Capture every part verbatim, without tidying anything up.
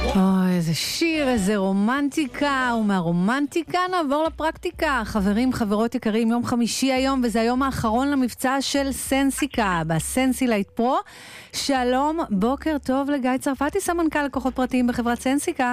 אוי, איזה שיר, איזה רומנטיקה, ומהרומנטיקה נעבור לפרקטיקה. חברים, חברות יקרים, יום חמישי היום, וזה היום האחרון למבצע של סנסיקה, בסנסילייט פרו. שלום, בוקר טוב לגיא צרפתי, סמנכ"ל לקוחות פרטיים בחברת סנסיקה.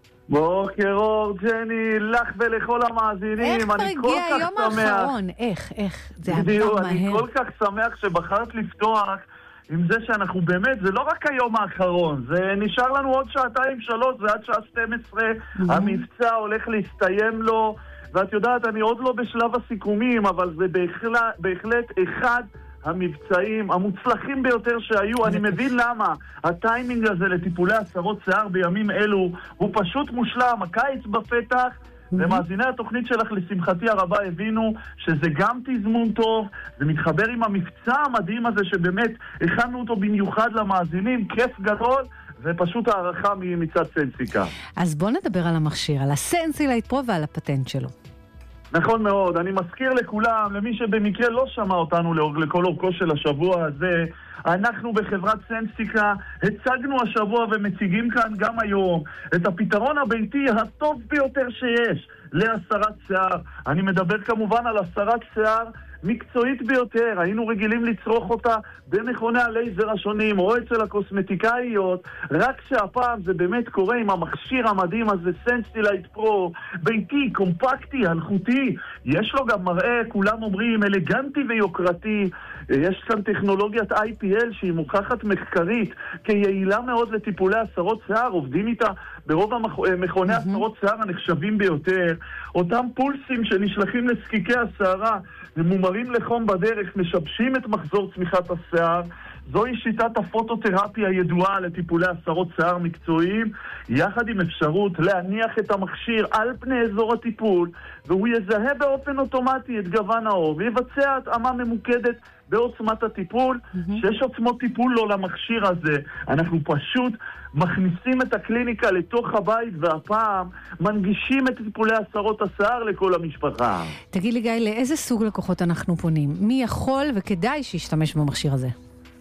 בוקר אור, ג'ני, לך ולכל המאזינים. איך פרגיע היום האחרון? איך, איך? זה עבר מהר. אני כל כך שמח שבחרת לפתוח עם זה שאנחנו באמת, זה לא רק היום האחרון, זה נשאר לנו עוד שעתיים שלוש, זה עד שעה שתים עשרה, המבצע הולך להסתיים לו, ואת יודעת, אני עוד לא בשלב הסיכומים, אבל זה בהחלט, בהחלט אחד המבצעים המוצלחים ביותר שהיו. אני מבין למה הטיימינג הזה לטיפולי הסרות שיער בימים אלו הוא פשוט מושלם. הקיץ בפתח, ומאזיני התוכנית שלך לשמחתי הרבה הבינו שזה גם תזמון טוב, זה מתחבר עם המבצע המדהים הזה שבאמת הכנו אותו במיוחד למאזינים, כיף גדול ופשוט הערכה מצד סנסיקה. אז בוא נדבר על המכשיר, על הסנסילייט פרו ועל הפטנט שלו. נכון מאוד, אני מזכיר לכולם, למי שבמקרה לא שמע אותנו לכל אורכו של השבוע הזה, אנחנו בחברת סנסיקה הצגנו השבוע ומציגים כאן גם היום את הפתרון הביתי הטוב ביותר שיש להסרת שיער. אני מדבר כמובן על הסרת שיער מקצועית ביותר, היינו רגילים לצרוך אותה במכוני הלייזר השונים או אצל הקוסמטיקאיות, רק שהפעם זה באמת קורה עם המכשיר המדהים הזה, סנסילייט פרו, ביתי, קומפקטי, אלחוטי, יש לו גם מראה, כולם אומרים, אלגנטי ויוקרתי, יש כאן טכנולוגיית איי פי אל שהיא מוכחת מחקרית כיעילה מאוד לטיפולי הסרות שיער, עובדים איתה ברוב המכוני mm-hmm. הסרות שיער הנחשבים ביותר, אותם פולסים שנשלחים לזקיקי השערה ומומרים לחום בדרך, משבשים את מחזור צמיחת השיער. זוהי שיטת הפוטותרפיה הידועה לטיפולי הסרות שיער מקצועיים, יחד עם אפשרות להניח את המכשיר על פני אזור הטיפול, והוא יזהה באופן אוטומטי את גוון האור, ויבצע התאמה ממוקדת בעוצמת הטיפול. mm-hmm. שיש עוצמות טיפול לו למכשיר הזה. אנחנו פשוט מכניסים את הקליניקה לתוך הבית, והפעם מנגישים את טיפולי הסרות השיער לכל המשפחה. תגיד לי גיא, לאיזה סוג לקוחות אנחנו פונים? מי יכול וכדאי שישתמש במכשיר הזה?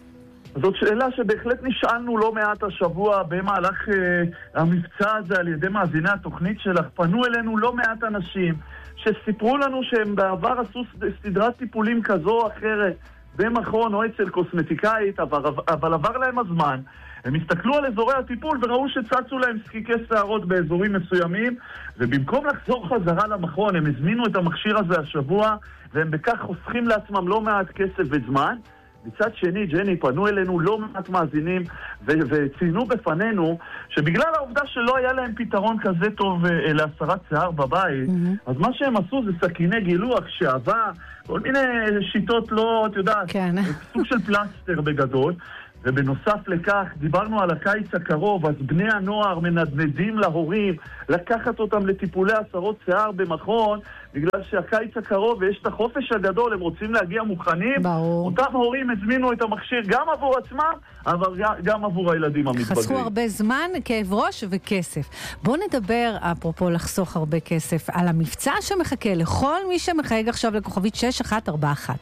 זאת שאלה שבהחלט נשאלנו לא מעט השבוע במהלך אה, המבצע הזה על ידי מאזיני התוכנית שלך. פנו אלינו לא מעט אנשים שסיפרו לנו שהם בעבר עשו סדרת טיפולים כזו או אחרת במכון או אצל קוסמטיקאית, אבל, אבל עבר להם הזמן. הם הסתכלו על אזורי הטיפול וראו שצצו להם זקיקי שערות באזורים מסוימים, ובמקום לחזור חזרה למכון הם הזמינו את המכשיר הזה השבוע, והם בכך חוסכים לעצמם לא מעט כסף וזמן. מצד שני, ג'ני, פנו אלינו לא מעט מאזינים ו- וציינו בפנינו שבגלל העובדה שלא היה להם פתרון כזה טוב uh, להסרת שיער בבית, mm-hmm. אז מה שהם עשו זה סכיני גילוח, שעבה, כל מיני שיטות לא, את יודעת, כן. סוג של פלסטר בגדול. ובנוסף לכך, דיברנו על הקיץ הקרוב, אז בני הנוער מנדנדים להורים לקחת אותם לטיפולי הסרות שיער במכון, בגלל שהקיץ הקרוב ויש את החופש הגדול, הם רוצים להגיע מוכנים. ברור. אותם הורים הזמינו את המכשיר גם עבור עצמם, אבל גם עבור הילדים המתבגרים. חסכו הרבה זמן, כאב ראש וכסף. בואו נדבר, אפרופו לחסוך הרבה כסף, על המבצע שמחכה לכל מי שמחייג עכשיו לכוכבית שש אחת ארבע אחת.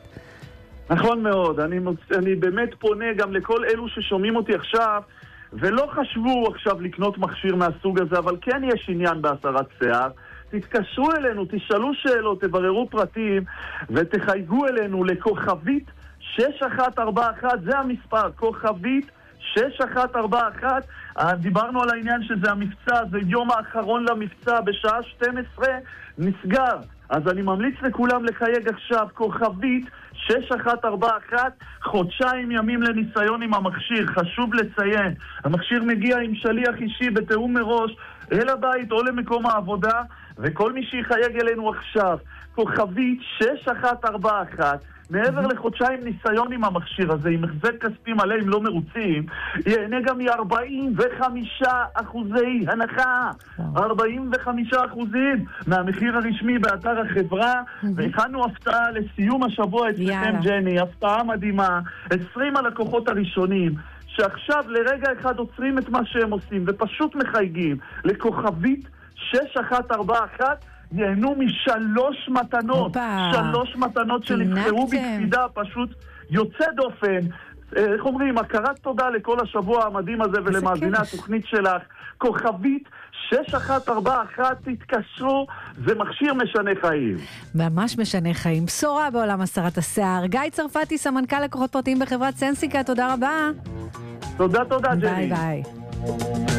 נכון מאוד, אני, אני באמת פונה גם לכל אלו ששומעים אותי עכשיו ולא חשבו עכשיו לקנות מכשיר מהסוג הזה, אבל כן יש עניין בהסרת שיער. תתקשרו אלינו, תשאלו שאלות, תבררו פרטים ותחייגו אלינו לכוכבית שש אחת ארבע אחת, זה המספר, כוכבית שש אחת ארבע אחת. דיברנו על העניין שזה המבצע, זה יום האחרון למבצע, בשעה שתים עשרה נסגר. אז אני ממליץ לכולם לחייג עכשיו, כוכבית שש אחת ארבע אחת, חודשיים ימים לניסיון עם המכשיר. חשוב לציין, המכשיר מגיע עם שליח אישי בתאום מראש אל הבית או למקום העבודה, וכל מי שיחייג אלינו עכשיו, כוכבית שש אחת ארבע אחת, מעבר לחודשיים ניסיון עם המכשיר הזה, עם החזר כספי מלא, אם לא מרוצים, יענה גם מ-ארבעים וחמישה אחוזי הנחה. ארבעים וחמישה אחוזים מהמחיר הרשמי באתר החברה, והכנו הפתעה לסיום השבוע אצלכם, ג'ני, הפתעה מדהימה. עשרים הלקוחות הראשונים שעכשיו לרגע אחד עוצרים את מה שהם עושים ופשוט מחייגים לכוכבית שש אחת ארבע אחת, ייהנו משלוש מתנות, שלוש מתנות שנבחרו בקפידה, פשוט יוצא דופן. איך אומרים, הכרת תודה לכל השבוע המדהים הזה ולמאזיני התוכנית שלך. כוכבית שש אחת ארבע אחת, תתקשרו, זה מכשיר משנה חיים. ממש משנה חיים. בשורה בעולם הסרת השיער. גיא צרפתי, סמנכ"ל לקוחות פרטיים בחברת סנסיקה, תודה רבה. תודה, תודה, ג'ני. ביי ביי.